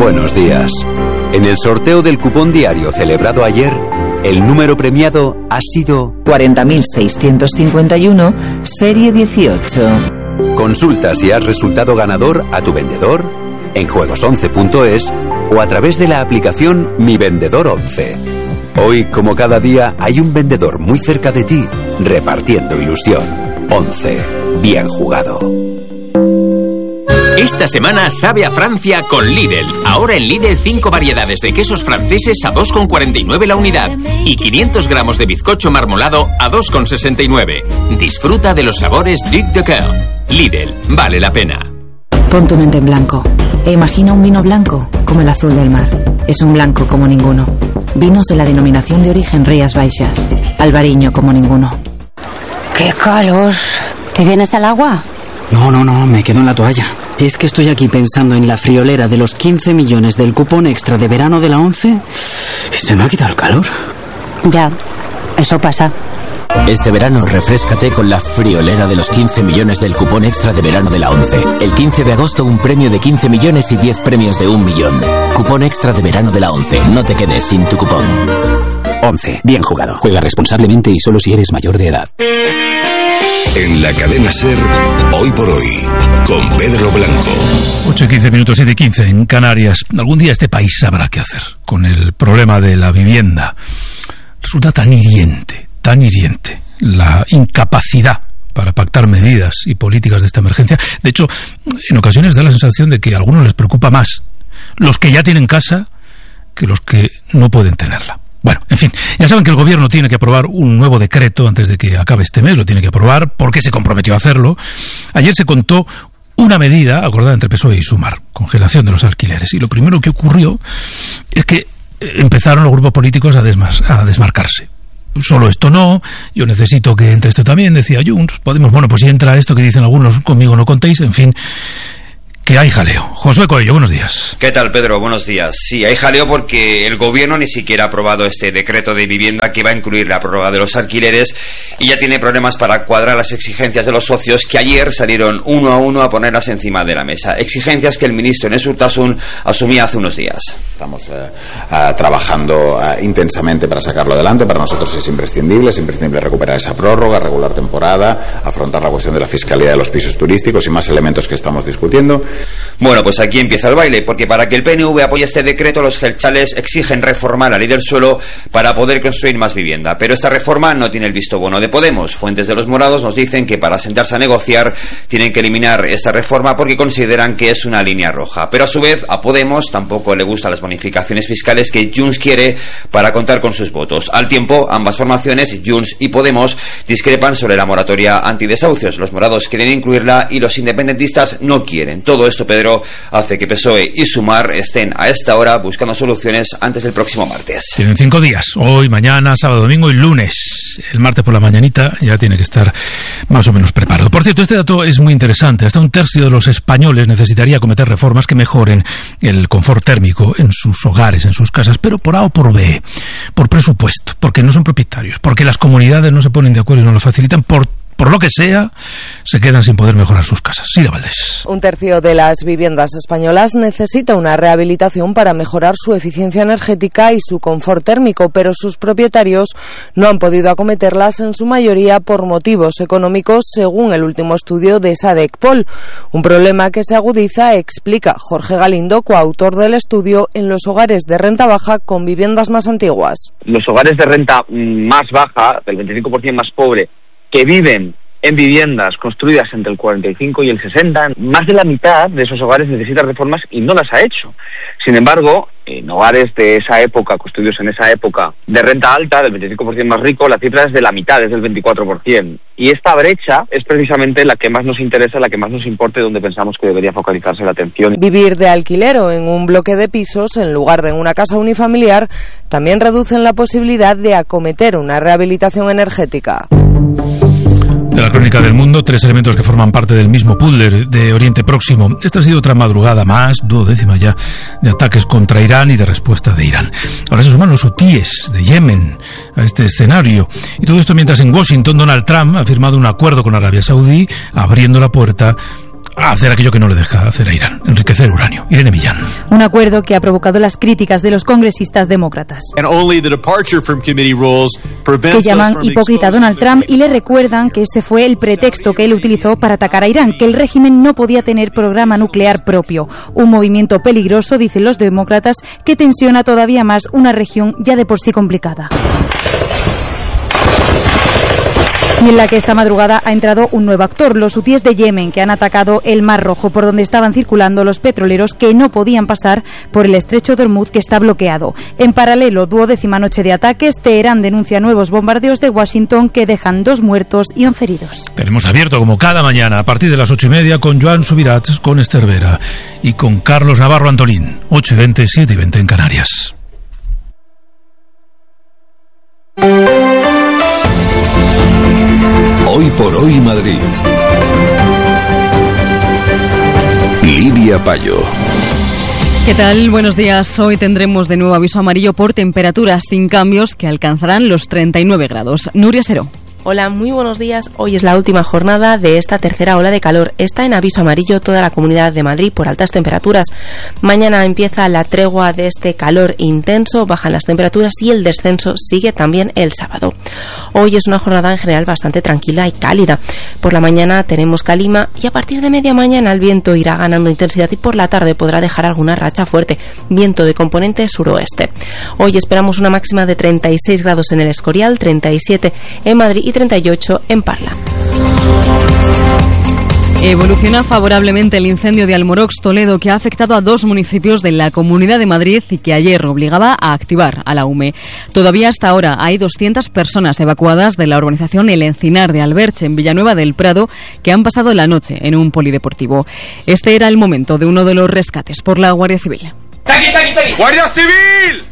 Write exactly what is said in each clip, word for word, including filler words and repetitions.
Buenos días. En el sorteo del cupón diario celebrado ayer, el número premiado ha sido cuarenta mil seiscientos cincuenta y uno, serie dieciocho. Consulta si has resultado ganador a tu vendedor, en juegos once punto es o a través de la aplicación Mi Vendedor once. Hoy, como cada día, hay un vendedor muy cerca de ti, repartiendo ilusión. once. Bien jugado. Esta semana sabe a Francia con Lidl. Ahora en Lidl cinco variedades de quesos franceses a dos con cuarenta y nueve la unidad y quinientos gramos de bizcocho marmolado a dos con sesenta y nueve. Disfruta de los sabores Duc de Coeur. Lidl, vale la pena. Pon tu mente en blanco e imagina un vino blanco como el azul del mar. Es un blanco como ninguno. Vinos de la denominación de origen Rías Baixas. Albariño como ninguno. ¡Qué calor! ¿Te vienes al agua? No, no, no, me quedo en la toalla. Es que estoy aquí pensando en la friolera de los quince millones del cupón extra de verano de la once y se me ha quitado el calor. Ya, eso pasa. Este verano refréscate con la friolera de los quince millones del cupón extra de verano de la once. El quince de agosto un premio de quince millones y diez premios de un millón. Cupón extra de verano de la once. No te quedes sin tu cupón. once. Bien jugado. Juega responsablemente y solo si eres mayor de edad. En la cadena SER, Hoy por Hoy, con Pedro Blanco. ocho y quince minutos, siete y quince en Canarias. Algún día este país sabrá qué hacer con el problema de la vivienda. Resulta tan hiriente, tan hiriente la incapacidad para pactar medidas y políticas de esta emergencia. De hecho, en ocasiones da la sensación de que a algunos les preocupa más los que ya tienen casa que los que no pueden tenerla. Bueno, en fin, ya saben que el gobierno tiene que aprobar un nuevo decreto antes de que acabe este mes, lo tiene que aprobar porque se comprometió a hacerlo. Ayer se contó una medida acordada entre P S O E y Sumar, congelación de los alquileres, y lo primero que ocurrió es que empezaron los grupos políticos a, desmas- a desmarcarse. Solo esto no, yo necesito que entre esto también, decía Junts, podemos, bueno, pues si entra esto que dicen algunos, conmigo no contéis, en fin, que hay jaleo. Josué Coello, buenos días. ¿Qué tal, Pedro? Buenos días. Sí, hay jaleo porque el gobierno ni siquiera ha aprobado este decreto de vivienda que va a incluir la prórroga de los alquileres y ya tiene problemas para cuadrar las exigencias de los socios que ayer salieron uno a uno a ponerlas encima de la mesa. Exigencias que el ministro Enes Urtasun asumía hace unos días. Estamos eh, uh, trabajando uh, intensamente para sacarlo adelante. Para nosotros es imprescindible, es imprescindible recuperar esa prórroga, regular temporada, afrontar la cuestión de la fiscalidad de los pisos turísticos y más elementos que estamos discutiendo. Bueno, pues aquí empieza el baile, porque para que el P N V apoye este decreto, los jeltzales exigen reformar la ley del suelo para poder construir más vivienda. Pero esta reforma no tiene el visto bueno de Podemos. Fuentes de los morados nos dicen que para sentarse a negociar tienen que eliminar esta reforma porque consideran que es una línea roja. Pero a su vez, a Podemos tampoco le gustan las bonificaciones fiscales que Junts quiere para contar con sus votos. Al tiempo, ambas formaciones, Junts y Podemos, discrepan sobre la moratoria antidesahucios. Los morados quieren incluirla y los independentistas no quieren. Todo esto, Pedro, hace que P S O E y Sumar estén a esta hora buscando soluciones antes del próximo martes. Tienen cinco días, hoy, mañana, sábado, domingo y lunes. El martes por la mañanita ya tiene que estar más o menos preparado. Por cierto, este dato es muy interesante. Hasta un tercio de los españoles necesitaría acometer reformas que mejoren el confort térmico en sus hogares, en sus casas, pero por A o por B, por presupuesto, porque no son propietarios, porque las comunidades no se ponen de acuerdo y no lo facilitan, por por lo que sea, se quedan sin poder mejorar sus casas. Silvia Valdés. Un tercio de las viviendas españolas necesita una rehabilitación para mejorar su eficiencia energética y su confort térmico, pero sus propietarios no han podido acometerlas en su mayoría por motivos económicos, según el último estudio de Sadecpol. Un problema que se agudiza, explica Jorge Galindo, coautor del estudio, en los hogares de renta baja con viviendas más antiguas. Los hogares de renta más baja, del veinticinco por ciento más pobre, que viven en viviendas construidas entre el cuarenta y cinco y el sesenta, más de la mitad de esos hogares necesitan reformas y no las ha hecho. Sin embargo, en hogares de esa época, construidos en esa época, de renta alta, del veinticinco por ciento más rico, la cifra es de la mitad, es del veinticuatro por ciento. Y esta brecha es precisamente la que más nos interesa, la que más nos importa y donde pensamos que debería focalizarse la atención. Vivir de alquiler o en un bloque de pisos, en lugar de en una casa unifamiliar, también reducen la posibilidad de acometer una rehabilitación energética. De la crónica del mundo, tres elementos que forman parte del mismo puzzle de Oriente Próximo. Esta ha sido otra madrugada más, duodécima ya, de ataques contra Irán y de respuesta de Irán. Ahora se suman los hutíes de Yemen a este escenario. Y todo esto mientras en Washington Donald Trump ha firmado un acuerdo con Arabia Saudí, abriendo la puerta a hacer aquello que no le deja hacer a Irán, enriquecer uranio. Irene Millán. Un acuerdo que ha provocado las críticas de los congresistas demócratas, que llaman hipócrita a Donald Trump y le recuerdan que ese fue el pretexto que él utilizó para atacar a Irán, que el régimen no podía tener programa nuclear propio. Un movimiento peligroso, dicen los demócratas, que tensiona todavía más una región ya de por sí complicada. Y en la que esta madrugada ha entrado un nuevo actor, los hutíes de Yemen, que han atacado el Mar Rojo, por donde estaban circulando los petroleros que no podían pasar por el estrecho de Hormuz, que está bloqueado. En paralelo, duodécima noche de ataques, Teherán denuncia nuevos bombardeos de Washington que dejan dos muertos y once heridos. Tenemos abierto como cada mañana a partir de las ocho y media con Joan Subirats, con Esther Vera y con Carlos Navarro Antolín. ocho y veinte, siete y veinte en Canarias. Hoy por hoy Madrid. Lidia Payo. ¿Qué tal? Buenos días. Hoy tendremos de nuevo aviso amarillo por temperaturas sin cambios que alcanzarán los treinta y nueve grados. Nuria Seró. Hola, muy buenos días. Hoy es la última jornada de esta tercera ola de calor. Está en aviso amarillo toda la Comunidad de Madrid por altas temperaturas. Mañana empieza la tregua de este calor intenso, bajan las temperaturas y el descenso sigue también el sábado. Hoy es una jornada en general bastante tranquila y cálida. Por la mañana tenemos calima y a partir de media mañana el viento irá ganando intensidad y por la tarde podrá dejar alguna racha fuerte, viento de componente suroeste. Hoy esperamos una máxima de treinta y seis grados en el Escorial, treinta y siete en Madrid y treinta y ocho en Parla. Evoluciona favorablemente el incendio de Almorox, Toledo, que ha afectado a dos municipios de la Comunidad de Madrid y que ayer obligaba a activar a la U M E. Todavía hasta ahora hay doscientas personas evacuadas de la urbanización El Encinar de Alberche, en Villanueva del Prado, que han pasado la noche en un polideportivo. Este era el momento de uno de los rescates por la Guardia Civil. ¡Taqui, taqui, taqui! ¡Guardia Civil!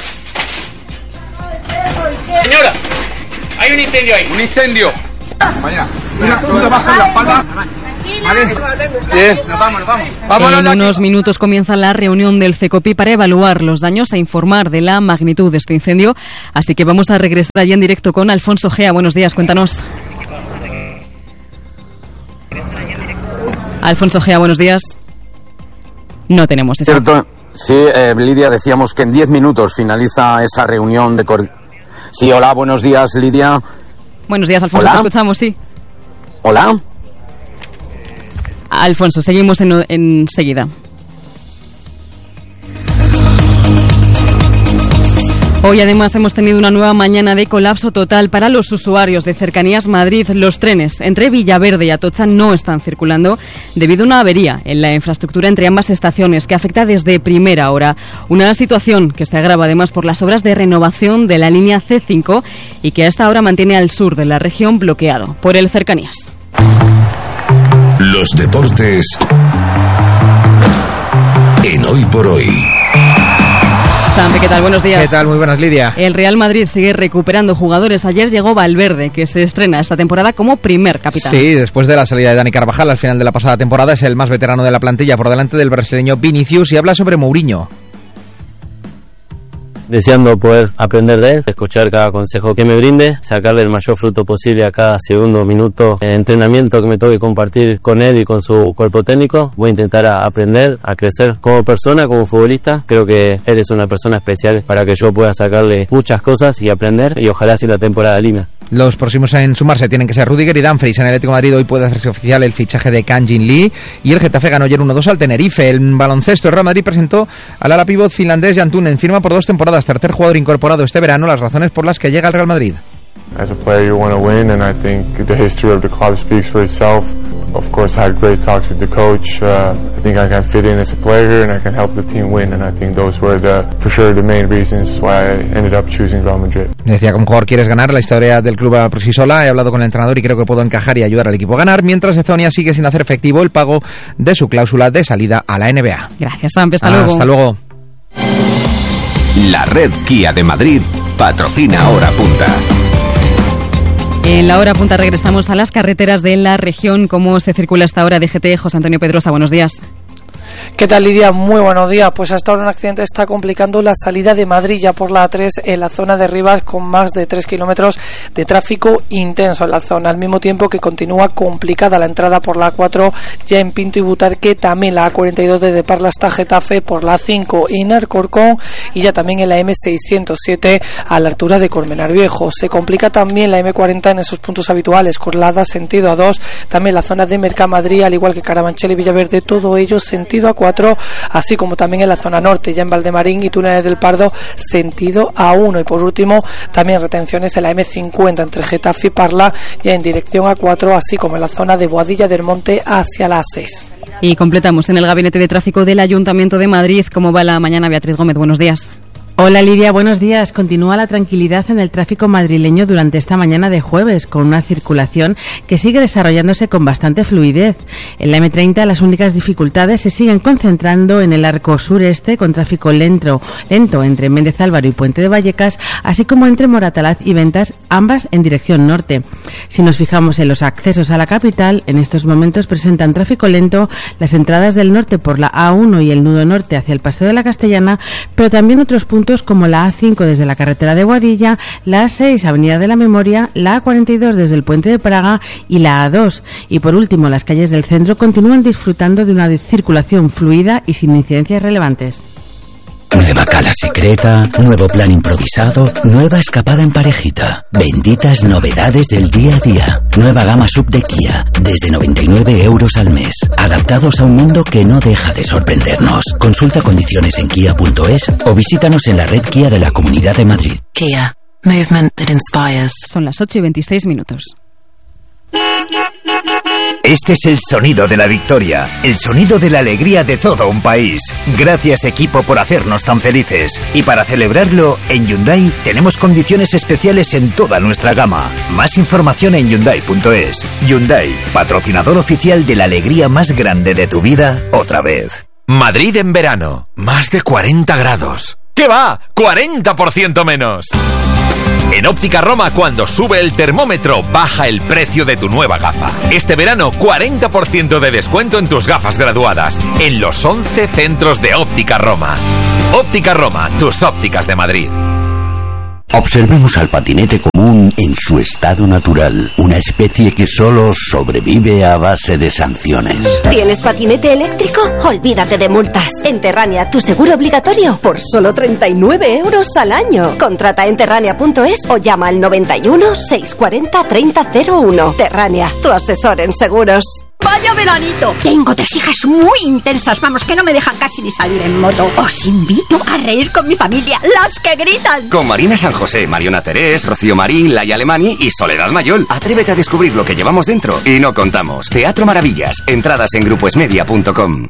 Señora, hay un incendio ahí. ¡Un incendio! Mañana, mira, tú te bajas la espalda. Vale. Bien. Nos vamos, nos vamos. Vámonos en unos minutos comienza la reunión del CECOPI para evaluar los daños e informar de la magnitud de este incendio. Así que vamos a regresar allí en directo con Alfonso Gea. Buenos días, cuéntanos. Alfonso Gea, buenos días. No tenemos eso. Cierto. Sí, eh, Lidia, decíamos que en diez minutos finaliza esa reunión de... Cor- sí, hola, buenos días, Lidia. Buenos días, Alfonso, ¿Hola? Te escuchamos, sí. Hola. Alfonso, seguimos en, enseguida. Hoy además hemos tenido una nueva mañana de colapso total para los usuarios de Cercanías Madrid. Los trenes entre Villaverde y Atocha no están circulando debido a una avería en la infraestructura entre ambas estaciones que afecta desde primera hora. Una situación que se agrava además por las obras de renovación de la línea C cinco y que a esta hora mantiene al sur de la región bloqueado por el Cercanías. Los deportes en Hoy por Hoy. Sampe, ¿qué tal? Buenos días. ¿Qué tal? Muy buenas, Lidia. El Real Madrid sigue recuperando jugadores. Ayer llegó Valverde, que se estrena esta temporada como primer capitán. Sí, después de la salida de Dani Carvajal al final de la pasada temporada, es el más veterano de la plantilla por delante del brasileño Vinicius y habla sobre Mourinho. Deseando poder aprender de él, escuchar cada consejo que me brinde, sacarle el mayor fruto posible a cada segundo, minuto de entrenamiento que me toque compartir con él y con su cuerpo técnico. Voy a intentar a aprender, a crecer como persona, como futbolista. Creo que él es una persona especial para que yo pueda sacarle muchas cosas y aprender, y ojalá así la temporada linda. Los próximos en sumarse tienen que ser Rüdiger y Dumfries. En el Atlético de Madrid hoy puede hacerse oficial el fichaje de Kang Jin Lee y el Getafe ganó ayer uno dos al Tenerife. El baloncesto, el Real Madrid presentó al ala pívot finlandés Jan Tunen, firma por dos temporadas, tercer jugador incorporado este verano, las razones por las que llega al Real Madrid. As a player, you want to win, and I think the history of the club speaks for itself. Of course, I had great talks with the coach. Uh, I think I can fit in as a player, and I can help the team win. And I think those were the, for sure, the main reasons why I ended up choosing Real Madrid. Decía, como jugador quieres ganar, la historia del club por sí sola. He hablado con el entrenador y creo que puedo encajar y ayudar al equipo a ganar. Mientras Ezonia sigue sin hacer efectivo el pago de su cláusula de salida a la N B A. Gracias, Sam. Hasta ah, luego. Hasta luego. La red Kia de Madrid patrocina Hora Punta. En la Hora Punta regresamos a las carreteras de la región. ¿Cómo se circula esta hora de G T? José Antonio Pedrosa, buenos días. ¿Qué tal, Lidia? Muy buenos días. Pues hasta ahora un accidente está complicando la salida de Madrid ya por la A tres en la zona de Rivas, con más de tres kilómetros de tráfico intenso en la zona, al mismo tiempo que continúa complicada la entrada por la A cuatro ya en Pinto y Butarque, también la A cuarenta y dos desde Parla hasta Getafe, por la A cinco en Alcorcón y ya también en la M seiscientos siete a la altura de Colmenar Viejo. Se complica también la M cuarenta en esos puntos habituales, Corlada sentido A dos, también la zona de Mercamadrid, al igual que Carabanchel y Villaverde, todo ello sentido A cuatro, así como también en la zona norte, ya en Valdemarín y Túneles del Pardo, sentido A uno. Y por último, también retenciones en la M cincuenta entre Getafe y Parla, ya en dirección A cuatro, así como en la zona de Boadilla del Monte hacia la A seis. Y completamos en el Gabinete de Tráfico del Ayuntamiento de Madrid. ¿Cómo va la mañana, Beatriz Gómez? Buenos días. Hola Lidia, buenos días. Continúa la tranquilidad en el tráfico madrileño durante esta mañana de jueves, con una circulación que sigue desarrollándose con bastante fluidez. En la M treinta las únicas dificultades se siguen concentrando en el arco sureste, con tráfico lento, lento entre Méndez Álvaro y Puente de Vallecas, así como entre Moratalaz y Ventas, ambas en dirección norte. Si nos fijamos en los accesos a la capital, en estos momentos presentan tráfico lento las entradas del norte por la A uno y el nudo norte hacia el Paseo de la Castellana, pero también otros puntos como la A cinco desde la carretera de Boadilla, la A seis Avenida de la Memoria, la A cuarenta y dos desde el Puente de Praga y la A dos. Y por último, las calles del centro continúan disfrutando de una circulación fluida y sin incidencias relevantes. Nueva cala secreta, nuevo plan improvisado, nueva escapada en parejita. Benditas novedades del día a día. Nueva gama sub de Kia, desde noventa y nueve euros al mes. Adaptados a un mundo que no deja de sorprendernos. Consulta condiciones en kia punto es o visítanos en la red Kia de la Comunidad de Madrid. Kia, movement that inspires. Son las ocho y veintiséis minutos. Este es el sonido de la victoria, el sonido de la alegría de todo un país. Gracias, equipo, por hacernos tan felices. Y para celebrarlo, en Hyundai tenemos condiciones especiales en toda nuestra gama. Más información en hyundai punto es. Hyundai, patrocinador oficial de la alegría más grande de tu vida, otra vez. Madrid en verano, más de cuarenta grados. ¿Qué va? ¡cuarenta por ciento menos! En Óptica Roma, cuando sube el termómetro, baja el precio de tu nueva gafa. Este verano, cuarenta por ciento de descuento en tus gafas graduadas, en los once centros de Óptica Roma. Óptica Roma, tus ópticas de Madrid. Observemos al patinete común en su estado natural, una especie que solo sobrevive a base de sanciones. ¿Tienes patinete eléctrico? Olvídate de multas. En Terrania, tu seguro obligatorio por solo treinta y nueve euros al año. Contrata en terrania punto es o llama al noventa y uno, seiscientos cuarenta, treinta cero uno. Terrania, tu asesor en seguros. ¡Vaya veranito! Tengo tres hijas muy intensas, vamos, que no me dejan casi ni salir en moto. Os invito a reír con mi familia, las que gritan. Con Marina San José, Mariona Terés, Rocío Marín, Laia Alemani y Soledad Mayol. Atrévete a descubrir lo que llevamos dentro y no contamos. Teatro Maravillas. Entradas en gruposmedia punto com.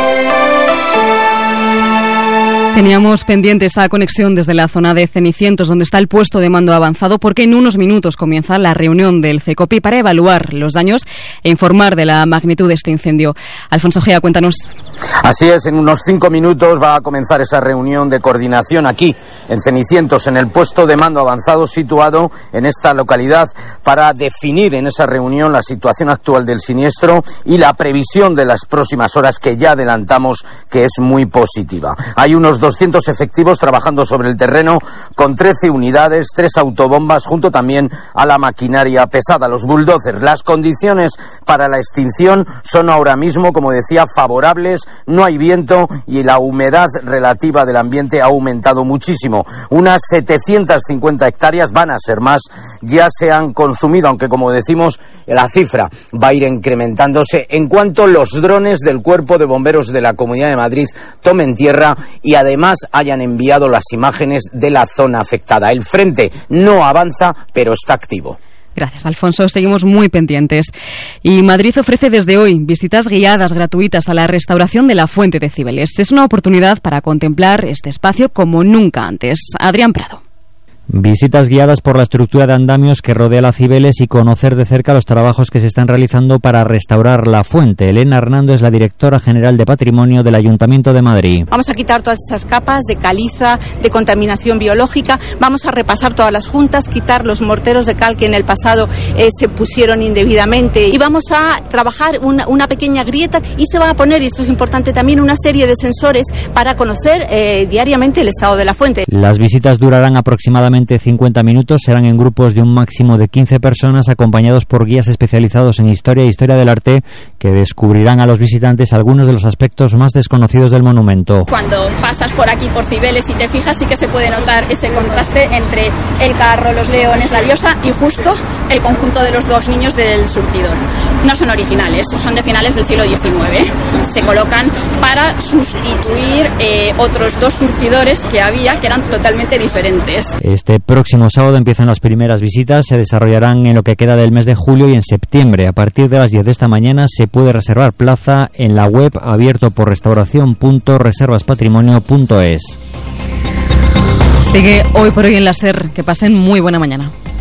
Teníamos pendiente esa conexión desde la zona de Cenicientos, donde está el puesto de mando avanzado, porque en unos minutos comienza la reunión del CECOPI para evaluar los daños e informar de la magnitud de este incendio. Alfonso Gea, cuéntanos. Así es, en unos cinco minutos va a comenzar esa reunión de coordinación aquí, en Cenicientos, en el puesto de mando avanzado situado en esta localidad, para definir en esa reunión la situación actual del siniestro y la previsión de las próximas horas, que ya adelantamos que es muy positiva. Hay unos doscientos efectivos trabajando sobre el terreno, con trece unidades, tres autobombas, junto también a la maquinaria pesada, los bulldozers. Las condiciones para la extinción son ahora mismo, como decía, favorables, no hay viento y la humedad relativa del ambiente ha aumentado muchísimo. Unas setecientas cincuenta hectáreas, van a ser más, ya se han consumido, aunque como decimos, la cifra va a ir incrementándose en cuanto los drones del Cuerpo de Bomberos de la Comunidad de Madrid tomen tierra y además Además, hayan enviado las imágenes de la zona afectada. El frente no avanza, pero está activo. Gracias, Alfonso. Seguimos muy pendientes. Y Madrid ofrece desde hoy visitas guiadas gratuitas a la restauración de la Fuente de Cibeles. Es una oportunidad para contemplar este espacio como nunca antes. Adrián Prado. Visitas guiadas por la estructura de andamios que rodea la Cibeles y conocer de cerca los trabajos que se están realizando para restaurar la fuente. Elena Hernando es la directora general de Patrimonio del Ayuntamiento de Madrid. Vamos a quitar todas esas capas de caliza, de contaminación biológica, vamos a repasar todas las juntas, quitar los morteros de cal que en el pasado eh, se pusieron indebidamente y vamos a trabajar una, una pequeña grieta y se va a poner, y esto es importante también, una serie de sensores para conocer eh, diariamente el estado de la fuente. Las visitas durarán aproximadamente cincuenta minutos, serán en grupos de un máximo de quince personas, acompañados por guías especializados en historia e historia del arte, que descubrirán a los visitantes algunos de los aspectos más desconocidos del monumento. Cuando pasas por aquí, por Cibeles, y te fijas, sí que se puede notar ese contraste entre el carro, los leones, la diosa y justo el conjunto de los dos niños del surtidor. No son originales, son de finales del siglo diecinueve. Se colocan para sustituir eh, otros dos surtidores que había, que eran totalmente diferentes. Este próximo sábado empiezan las primeras visitas, se desarrollarán en lo que queda del mes de julio y en septiembre. A partir de las diez de esta mañana se puede reservar plaza en la web abierto por restauración punto reservas patrimonio punto es. Sigue Hoy por Hoy en la SER. Que pasen muy buena mañana.